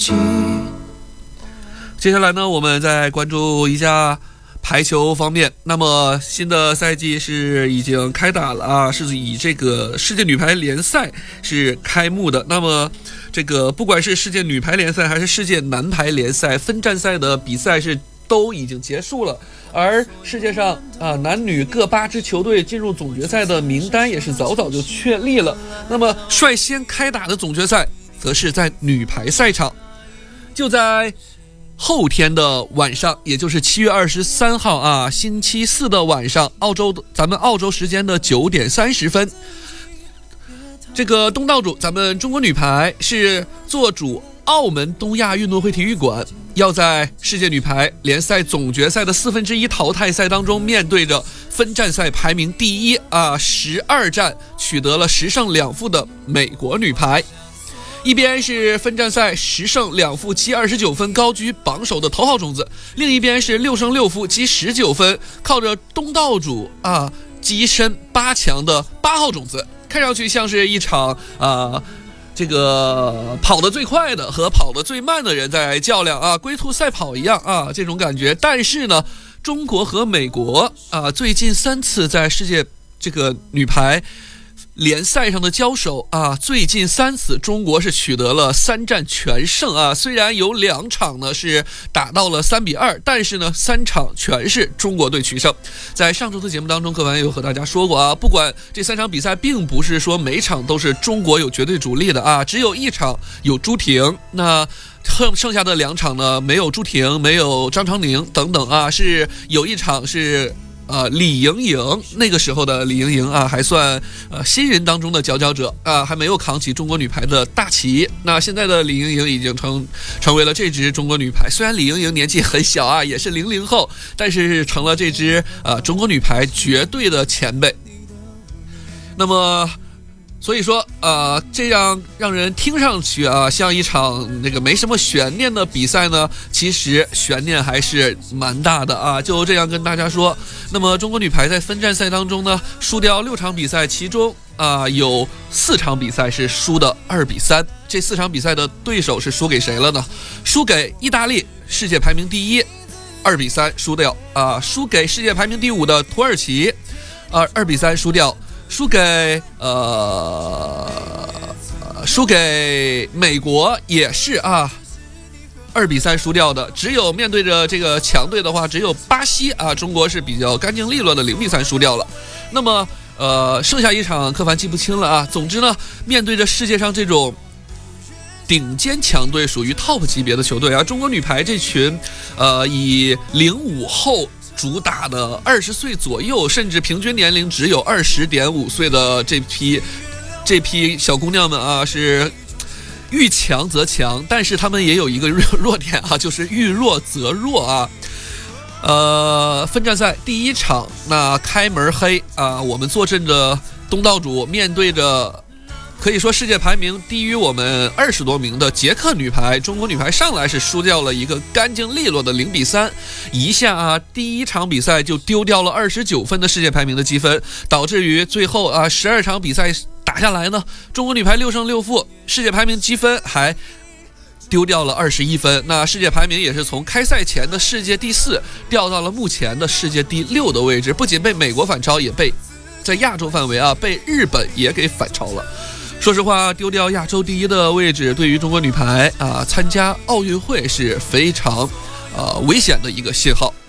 接下来呢，我们再关注一下排球方面。那么新的赛季是已经开打了啊，是以这个世界女排联赛是开幕的。那么这个不管是世界女排联赛还是世界男排联赛，分站赛的比赛是都已经结束了，而世界上男女各8支球队进入总决赛的名单也是早早就确立了。那么率先开打的总决赛则是在女排赛场，就在后天的晚上，也就是7月23号啊，星期四的晚上，咱们澳洲时间的9点30分，这个东道主咱们中国女排是做主澳门东亚运动会体育馆，要在世界女排联赛总决赛的1/4淘汰赛当中，面对着分站赛排名第一12战取得了10胜2负的美国女排。一边是分站赛10胜2负积29分高居榜首的头号种子，另一边是6胜6负积19分靠着东道主跻身8强的8号种子。看上去像是一场这个跑得最快的和跑得最慢的人在较量龟兔赛跑一样这种感觉。但是呢，中国和美国最近3次在世界这个女排联赛上的交手最近3次中国是取得了3战全胜虽然有2场呢是打到了3-2，但是呢3场全是中国队取胜。在上周的节目当中，柯凡有和大家说过不管这3场比赛并不是说每场都是中国有绝对主力的只有1场有朱婷，那剩下的2场呢没有朱婷，没有张常宁等等是有1场是李盈莹，那个时候的李盈莹还算新人当中的佼佼者还没有扛起中国女排的大旗。那现在的李盈莹已经成为了这支中国女排，虽然李盈莹年纪很小也是00后，但是成了这支中国女排绝对的前辈。那么所以说这样让人听上去像一场那个没什么悬念的比赛呢，其实悬念还是蛮大的就这样跟大家说。那么中国女排在分站赛当中呢，输掉6场比赛，其中有4场比赛是输的2-3。这4场比赛的对手是输给谁了呢？输给意大利，世界排名第1，2-3输掉输给世界排名第5的土耳其2-3输掉，输给美国也是2-3输掉的。只有面对着这个强队的话，只有巴西中国是比较干净利落的0-3输掉了。那么剩下1场柯凡记不清了总之呢，面对着世界上这种顶尖强队，属于 top 级别的球队中国女排这群以05后主打的20岁左右，甚至平均年龄只有20.5岁的这批小姑娘们是遇强则强，但是她们也有一个弱点就是遇弱则弱分站赛第1场，那开门黑我们坐镇着东道主，面对着可以说世界排名低于我们20多名的捷克女排，中国女排上来是输掉了一个干净利落的0-3，一下第1场比赛就丢掉了29分的世界排名的积分，导致于最后12场比赛打下来呢，中国女排6胜6负，世界排名积分还丢掉了21分。那世界排名也是从开赛前的世界第4掉到了目前的世界第6的位置，不仅被美国反超，也被在亚洲范围被日本也给反超了。说实话，丢掉亚洲第1的位置，对于中国女排参加奥运会是非常危险的一个信号。